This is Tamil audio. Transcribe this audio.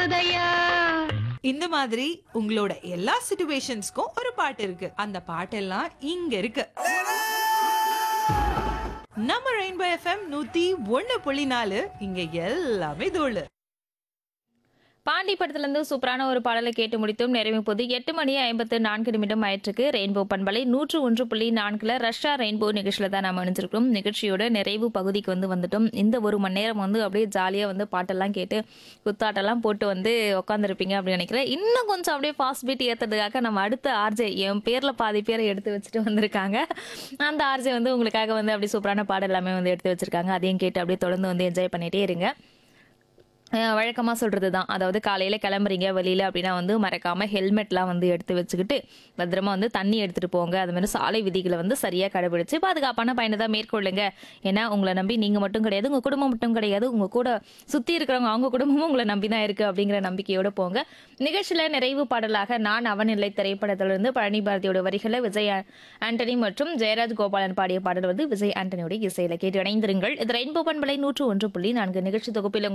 போதையா. இந்த மாதிரி உங்களோட எல்லா சிச்சுவேஷன்ஸ்க்கும் ஒரு பாட்டு இருக்கு. அந்த பாட்டெல்லாம் இங்க இருக்கு. நம்ம ரெயின்போ எஃப்எம் 101.4 இங்க எல்லாமே தோழு. பாண்டி படத்துலேருந்து சூப்பரான ஒரு பாடலை கேட்டு முடித்தும் நிறைவு போது 8:54 ஆயிற்றுக்கு. ரெயின்போ பண்பலை 101.4 ரஷ்யா ரெயின்போ நிகழ்ச்சியில் தான் நம்ம நினைச்சிருக்கோம். நிகழ்ச்சியோட நிறைவு பகுதிக்கு வந்துட்டோம். இந்த ஒரு மணி நேரம் அப்படியே ஜாலியாக பாட்டெல்லாம் கேட்டு குத்தாட்டெல்லாம் போட்டு உட்காந்துருப்பீங்க அப்படின்னு நினைக்கிறேன். இன்னும் கொஞ்சம் அப்படியே ஃபாஸ்ட் பீட் ஏற்றுறதுக்காக நம்ம அடுத்த ஆர்ஜே என் பேரில் பாதி பேரை எடுத்து வச்சுட்டு வந்திருக்காங்க. அந்த ஆர்ஜே உங்களுக்காக அப்படி சூப்பரான பாடல் எல்லாமே எடுத்து வச்சிருக்காங்க. அதையும் கேட்டு அப்படியே தொடர்ந்து என்ஜாய் பண்ணிகிட்டே இருங்க. வழக்கமாக சொல்கிறது தான், அதாவது காலையில் கிளம்புறீங்க வெளியில் அப்படின்னா மறக்காமல் ஹெல்மெட்லாம் எடுத்து வச்சுக்கிட்டு பத்திரமா தண்ணி எடுத்துகிட்டு போங்க. அது மாதிரி சாலை விதிகளை சரியாக கடைபிடிச்சு பாதுகாப்பான பயணத்தை மேற்கொள்ளுங்க. ஏன்னா உங்களை நம்பி நீங்கள் மட்டும் கிடையாது, உங்கள் குடும்பம் மட்டும் கிடையாது, உங்கள் கூட சுற்றி இருக்கிறவங்க அவங்க குடும்பமும் உங்களை நம்பி தான் இருக்குது அப்படிங்கிற நம்பிக்கையோடு போங்க. நிகழ்ச்சியில் நிறைவு பாடலாக நான் அவன் இல்லை திரைப்படத்திலிருந்து பழனி பாரதியோட வரிகளை விஜய் ஆண்டனி மற்றும் ஜெயராஜ் கோபாலன் பாடிய பாடல் விஜய் ஆண்டனியோட இசையில் கேட்டு இணைந்திருங்கள். இது ரெயின்போ பண்பலை 101.4 நிகழ்ச்சி தொகுப்பில்